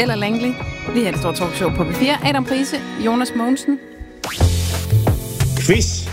Eller Langley. Lige her det store talkshow på B4. Adam Prise, Jonas Mogensen. Quiz.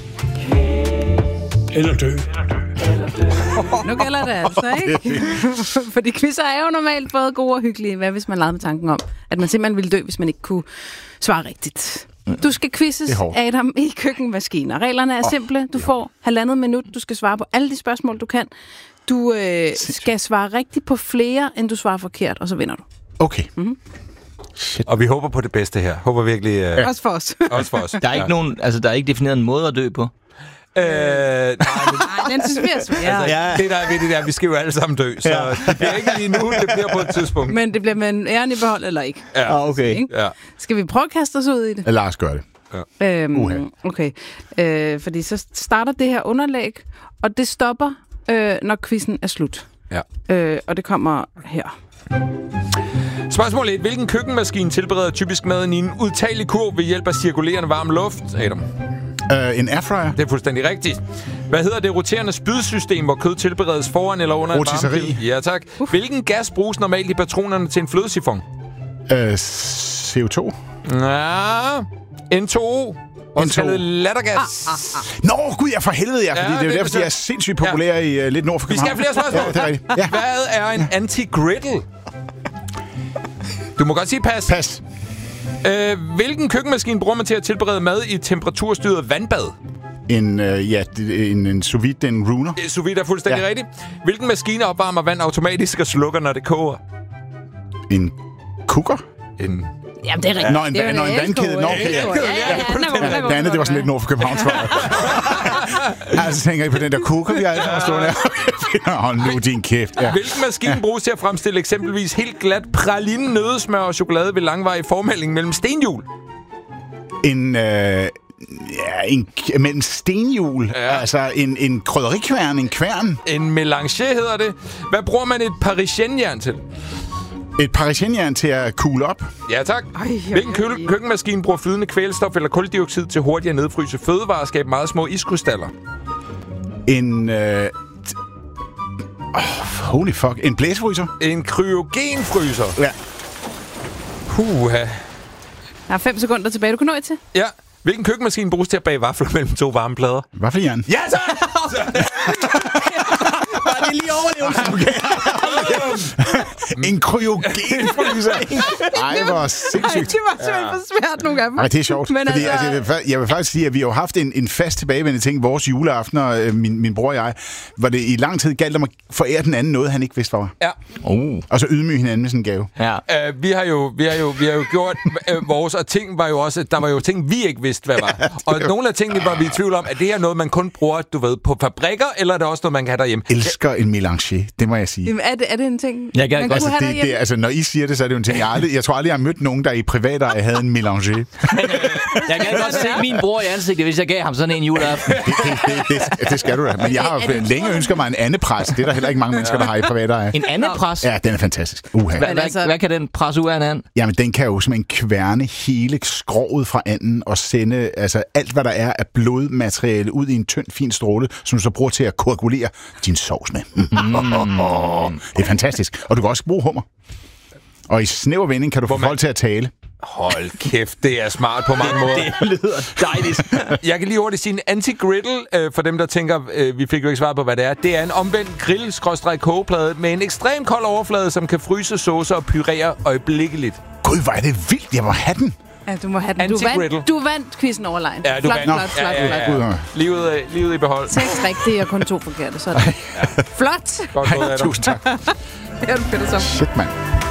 Eller dø. Nu gælder det altså, ikke? Fordi quizzer er jo normalt både gode og hyggelige. Hvad hvis man legede med tanken om, at man simpelthen ville dø, hvis man ikke kunne svare rigtigt? Du skal quizzes, Adam, i køkkenmaskiner. Reglerne er simple. Du får 1,5 minut. Du skal svare på alle de spørgsmål, du kan. Du skal svare rigtigt på flere, end du svarer forkert, og så vinder du. Okay. Mm-hmm. Og vi håber på det bedste her. Håber virkelig... Også for os. Også for os. Der er ikke nogen, altså der er ikke defineret en måde at dø på. Nej, den synes vi er svær. Altså, det der er ved det der, vi skal jo alle sammen dø, så det bliver ikke lige nu, det bliver på et tidspunkt. Men det bliver med en æren i behold, eller ikke? Ja, okay. Ja. Skal vi prøve at kaste os ud i det? Lad os gøre det. Ja. Okay. Fordi så starter det her underlæg, og det stopper, når quizzen er slut. Ja. Og det kommer her. Spørgsmål 1. Hvilken køkkenmaskine tilbereder typisk maden i en udtagelig kurv ved hjælp af cirkulerende varm luft, Adam? En airfryer. Det er fuldstændig rigtigt. Hvad hedder det roterende spydsystem, hvor kød tilberedes foran eller under en varmekilde? Ja, tak. Hvilken gas bruges normalt i patronerne til en flødesifon? CO2. Ja, N2O. Også kaldet lattergas. Nå, gud, jeg for helvede, ja. Fordi det er jo derfor, de er sindssygt populære i lidt nord for København. Vi skal have flere spørgsmål. Ja, det er rigtigt. Ja. Hvad er en anti-griddle? Du må godt sige pas. Pas. Hvilken køkkenmaskine bruger man til at tilberede mad i temperaturstyret vandbad? En sous vide, en runer. Sous vide er fuldstændig rigtigt. Hvilken maskine opvarmer vand automatisk og slukker, når det koger? En cooker? Jamen, det er rigtigt. Nå, en vandkæde. Nå, okay. Det andet, det var sådan lidt nord for København, tror jeg. Altså, tænker I på den der cooker, vi altid har stået der. Hold nu din kæft. Ja. Hvilken maskine bruges til at fremstille eksempelvis helt glat praline, nøddesmør og chokolade ved langvarig formælding mellem stenhjul? Mellem stenhjul. Ja. Altså en krydderikværn, en kværn. En mélange hedder det. Hvad bruger man et parisienjern til? Et parisienjern til at cool op. Ja, tak. Hvilken køkkenmaskine bruger flydende kvælstof eller kuldioxid til hurtigt at nedfryse fødevarer og skabe meget små iskrystaller? Holy fuck. En blæsefryser? En kryogenfryser. Ja. Puha. Der er 5 sekunder tilbage. Du kan nå til. Ja. Hvilken køkkenmaskine bruges til at bage vafler mellem 2 varme plader? Vaffeljern. Ja, så! Var det lige overlevelsen? Okay. En kryogenfryser. Ej, hvor sindssygt. Ej, det var simpelthen for svært nogle af dem. Ej, det er sjovt. Men fordi, jeg vil faktisk sige, at vi har haft en fast tilbagevendende ting. Vores juleaftener, min bror og jeg, hvor det i lang tid galt om at forære den anden noget, han ikke vidste, hvad var. Ja. Og så ydmyge hinanden med sådan en gave. Ja. Vi har jo gjort vores, og ting var jo også, der var jo ting, vi ikke vidste, hvad var. Og nogle af tingene var vi i tvivl om, at det her noget, man kun bruger, du ved, på fabrikker, eller er det også noget, man kan have derhjemme? Elsker en mélanger, det må jeg sige. Jamen, er det en ting? Jeg kan godt det, altså, når I siger det, så er det jo en ting. Jeg tror aldrig, jeg har mødt nogen, der i privat havde en mélanger. Jeg kan godt se min bror i ansigtet, hvis jeg gav ham sådan en juleaften. Det skal du da. Men jeg har længe ønsket mig en andepres. Det er der heller ikke mange mennesker, der har i privat eje. En andepres? Ja, den er fantastisk. Hvad kan den presse ud af en and? Jamen, den kan jo simpelthen kværne hele skroget fra anden og sende alt, hvad der er af blodmateriale ud i en tynd, fin stråle, som du så bruger til at koagulere din sovs med. Det er fantastisk. Og du kan også bruge hummer. Og i snæver vending kan du få folk til at tale. Hold kæft, det er smart på mange måder. Det lyder dejligt. Jeg kan lige hurtigt sige en anti-griddle, for dem, der tænker, vi fik jo ikke svaret på, hvad det er. Det er en omvendt grill-kogeplade med en ekstrem kold overflade, som kan fryse saucer og pyrere øjeblikkeligt. Gud, hvor er det vildt. Jeg må have den. Ja, du må have den. Du vandt quizzen overlegn. Ja, du vandt. Flot. Livet i behold. 6 rigtige og kun 2 forkerte. Sådan. Flot. Godt gået, Adam. Tusind tak. Det er du fedt så. Shit, mand.